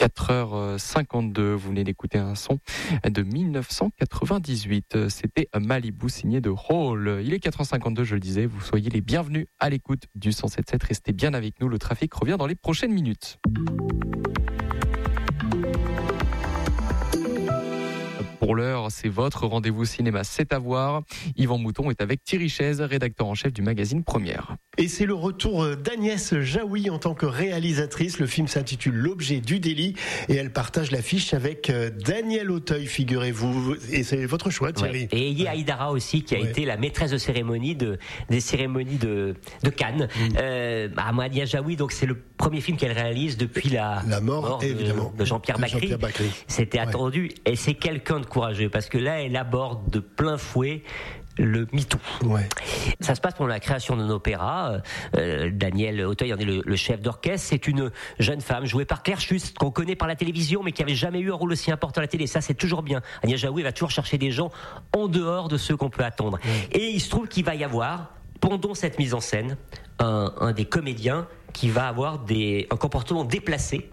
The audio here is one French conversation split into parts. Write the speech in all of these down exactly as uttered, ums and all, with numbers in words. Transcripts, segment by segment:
quatre heures cinquante-deux. Vous venez d'écouter un son de dix-neuf cent quatre-vingt-dix-huit. C'était Malibu signé de Hall. Il est quatre heures cinquante-deux, je le disais. Vous soyez les bienvenus à l'écoute du cent sept sept. Restez bien avec nous. Le trafic revient dans les prochaines minutes. Pour l'heure, c'est votre rendez-vous cinéma, c'est à voir. Yvan Mouton est avec Thierry Chaise, rédacteur en chef du magazine Première. Et c'est le retour d'Agnès Jaoui en tant que réalisatrice. Le film s'intitule L'objet du délit et elle partage l'affiche avec Daniel Auteuil, figurez-vous. Et c'est votre choix, Thierry. Ouais. Et Eye Haïdara aussi, qui a ouais. été la maîtresse de cérémonie de, des cérémonies de, de Cannes. Mmh. Euh, bah, Agnès Jaoui, donc c'est le premier film qu'elle réalise depuis la, la mort, mort évidemment, de, de Jean-Pierre Bacri. Jean-Pierre Bacri. C'était ouais. attendu. Et c'est quelqu'un de courageux parce que là, elle aborde de plein fouet le MeToo. Ouais. Ça se passe pendant la création d'un opéra. Euh, Daniel Auteuil en est le, le chef d'orchestre. C'est une jeune femme jouée par Claire Schust, qu'on connaît par la télévision, mais qui avait jamais eu un rôle aussi important à la télé. Ça, c'est toujours bien. Agnès Jaoui va toujours chercher des gens en dehors de ceux qu'on peut attendre. Ouais. Et il se trouve qu'il va y avoir, pendant cette mise en scène, un, un des comédiens qui va avoir des, un comportement déplacé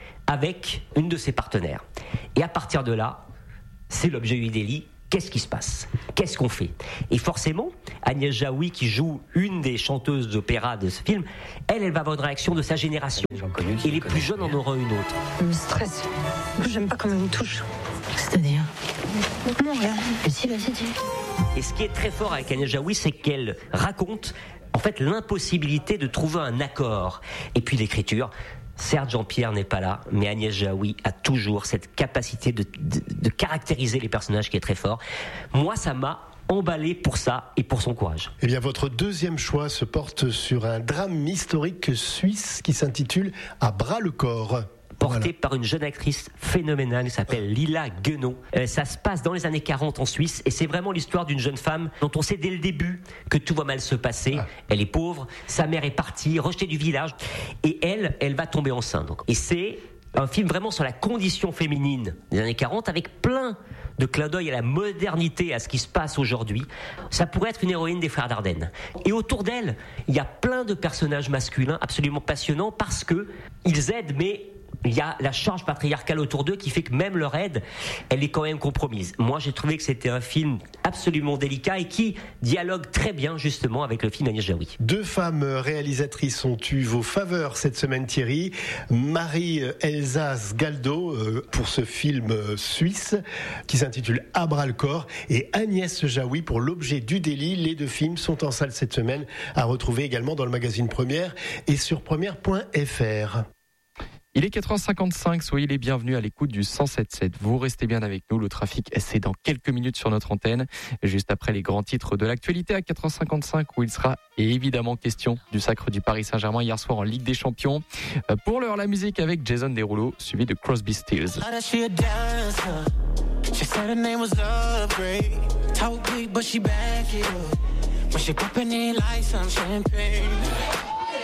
avec une de ses partenaires. Et à partir de là, c'est l'objet du délit. Qu'est-ce qui se passe ? Qu'est-ce qu'on fait ? Et forcément, Agnès Jaoui, qui joue une des chanteuses d'opéra de ce film, elle, elle va avoir une réaction de sa génération. Et les plus jeunes en auront une autre. Ça me stresse. J'aime pas comment on me touche. C'est-à-dire ? Non, rien. Si, vas-y, dis. Et ce qui est très fort avec Agnès Jaoui, c'est qu'elle raconte, en fait, l'impossibilité de trouver un accord. Et puis l'écriture. Certes, Jean-Pierre n'est pas là, mais Agnès Jaoui a toujours cette capacité de, de, de caractériser les personnages qui est très fort. Moi, ça m'a emballé pour ça et pour son courage. Eh bien, votre deuxième choix se porte sur un drame historique suisse qui s'intitule « À bras le corps ». Porté voilà. par une jeune actrice phénoménale qui s'appelle Lila Guenot. Euh, ça se passe dans les années quarante en Suisse et c'est vraiment l'histoire d'une jeune femme dont on sait dès le début que tout va mal se passer. Ah. Elle est pauvre, sa mère est partie, rejetée du village et elle, elle va tomber enceinte. Donc. Et c'est un film vraiment sur la condition féminine des années quarante avec plein de clins d'œil à la modernité, à ce qui se passe aujourd'hui. Ça pourrait être une héroïne des Frères Dardenne. Et autour d'elle, il y a plein de personnages masculins absolument passionnants parce que ils aident, mais il y a la charge patriarcale autour d'eux qui fait que même leur aide, elle est quand même compromise. Moi, j'ai trouvé que c'était un film absolument délicat et qui dialogue très bien justement avec le film Agnès Jaoui. Deux femmes réalisatrices ont eu vos faveurs cette semaine, Thierry. Marie-Elsa Sgaldo pour ce film suisse qui s'intitule À bras le corps et Agnès Jaoui pour L'objet du délit. Les deux films sont en salle cette semaine, à retrouver également dans le magazine Première et sur première point f r. Il est quatre heures cinquante-cinq, soyez les bienvenus à l'écoute du cent sept sept. Vous restez bien avec nous, le trafic c'est dans quelques minutes sur notre antenne, juste après les grands titres de l'actualité à quatre heures cinquante-cinq où il sera évidemment question du sacre du Paris Saint-Germain hier soir en Ligue des Champions. Pour l'heure, la musique avec Jason Derulo, suivi de Crosby, Stills. When she popping in like some champagne,